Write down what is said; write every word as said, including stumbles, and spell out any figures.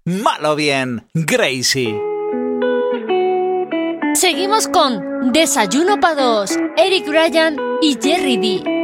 Malo bien, Gracie. Seguimos con Desayuno pa' dos, Eric Ryan y Jerry D.